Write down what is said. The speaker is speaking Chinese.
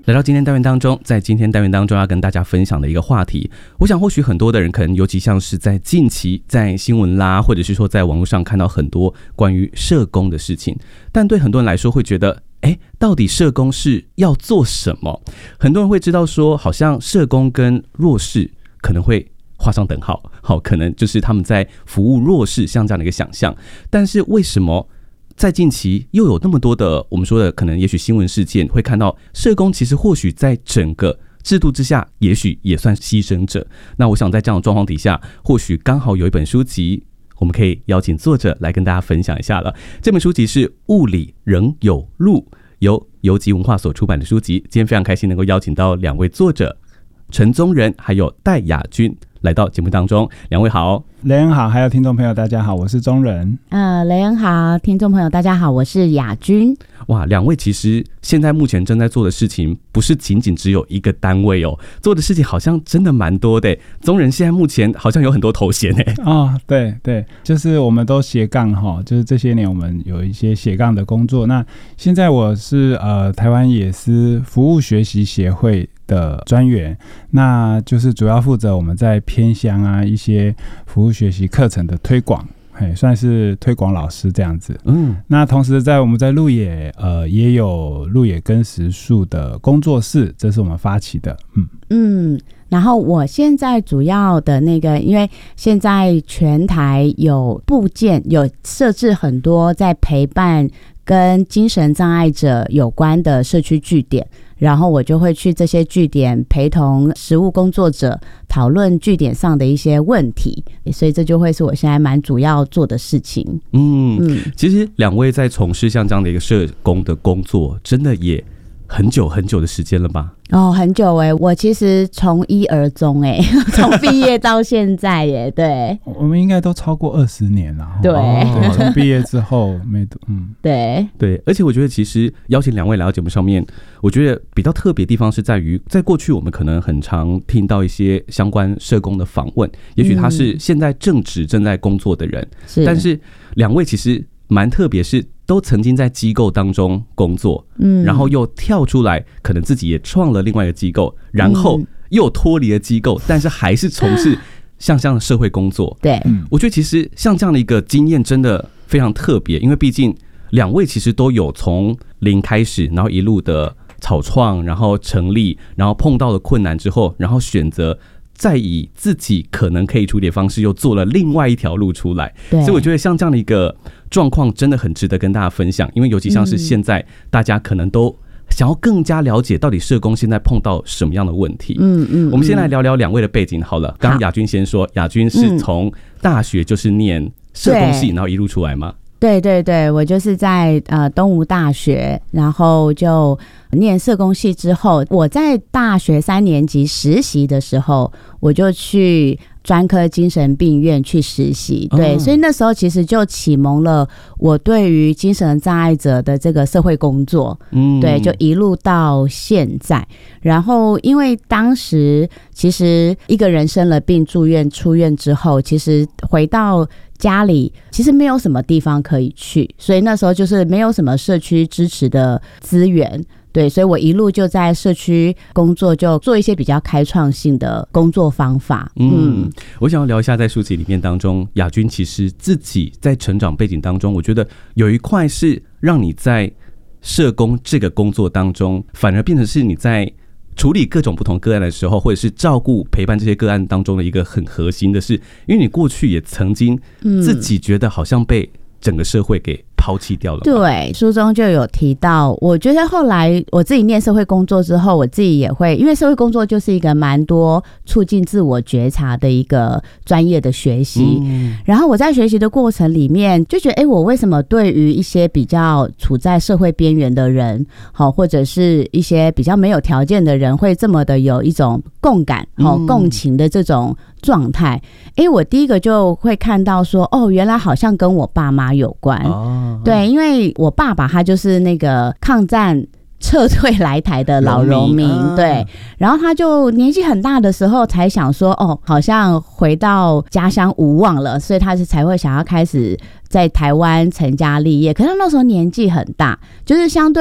来到今天单元当中，在今天单元当中要跟大家分享的一个话题，我想或许很多的人可能尤其像是在近期在新闻啦，或者是说在网络上看到很多关于社工的事情，但对很多人来说会觉得到底社工是要做什么？很多人会知道说好像社工跟弱势可能会画上等号，可能就是他们在服务弱势像这样的一个想象，但是为什么在近期又有那么多的我们说的可能也许新闻事件会看到社工其实或许在整个制度之下也许也算牺牲者？那我想在这样的状况底下，或许刚好有一本书籍我们可以邀请作者来跟大家分享一下了。这本书籍是《雾里仍有路》，由游集文化所出版的书籍。今天非常开心能够邀请到两位作者陈宗仁还有戴雅君来到节目当中。两位好。 雷恩好，还有听众朋友大家好，我是宗仁。 雷恩好，听众朋友大家好，我是雅君。 哇，两位其实现在目前正在做的事情不是仅仅只有一个单位哦，做的事情好像真的蛮多的。宗仁现在目前好像有很多头衔对对，就是我们都斜杠哈，就是这些年我们有一些斜杠的工作。那现在我是台湾野斯服务学习协会的专员，那就是主要负责我们在偏乡啊一些服务学习课程的推广，算是推广老师这样子。那同时我们在鹿野也有鹿野耕食树的工作室，这是我们发起的。 然后我现在主要的那个，因为现在全台有部件有设置很多在陪伴跟精神障碍者有关的社区据点，然后我就会去这些据点陪同实务工作者讨论据点上的一些问题，所以这就会是我现在蛮主要做的事情。 其实两位在从事像这样的一个社工的工作，真的也很久很久的时间了吧？ 很久我其实从一而终从毕业到现在对， 我们应该都超过20年了。 对， 从毕业之后对， 而且我觉得其实邀请两位来到节目上面，我觉得比较特别的地方是在于，在过去我们可能很常听到一些相关社工的访问，也许他是现在正职正在工作的人，但是两位其实蛮特别，是都曾经在机构当中工作，然后又跳出来，可能自己也创了另外一个机构，然后又脱离了机构，但是还是从事像这样的社会工作。 对， 我觉得其实像这样的一个经验真的非常特别，因为毕竟两位其实都有从零开始，然后一路的草创，然后成立，然后碰到了困难之后，然后选择再以自己可能可以处理的方式又做了另外一条路出来。所以我觉得像这样的一个状况真的很值得跟大家分享，因为尤其像是现在大家可能都想要更加了解到底社工现在碰到什么样的问题。我们先来聊聊两位的背景好了。刚刚雅君先说，雅君是从大学就是念社工系，然后一路出来吗？ 对对对，我就是在东吴大学，然后就念社工系之后，我在大学3年级实习的时候，我就去专科精神病院去实习。对，所以那时候其实就启蒙了我对于精神障碍者的这个社会工作。对，就一路到现在。然后因为当时其实一个人生了病住院出院之后，其实回到家里其实没有什么地方可以去，所以那时候就是没有什么社区支持的资源。对，所以我一路就在社区工作，就做一些比较开创性的工作方法。 我想要聊一下在书籍里面当中，雅君其实自己在成长背景当中，我觉得有一块是让你在社工这个工作当中，反而变成是你在处理各种不同个案的时候，或者是照顾陪伴这些个案当中的一个很核心的是，因为你过去也曾经自己觉得好像被整个社会给抛弃掉了。 对，书中就有提到，我觉得后来我自己念社会工作之后，我自己也会，因为社会工作就是一个蛮多促进自我觉察的一个专业的学习。然后我在学习的过程里面就觉得，我为什么对于一些比较处在社会边缘的人，或者是一些比较没有条件的人，会这么的有一种共感、共情的这种状态？我第一个就会看到说，原来好像跟我爸妈有关。对，因为我爸爸他就是那个抗战撤退来台的老农民，对，然后他就年纪很大的时候才想说，好像回到家乡无望了，所以他才会想要开始在台湾成家立业。可是那时候年纪很大，就是相对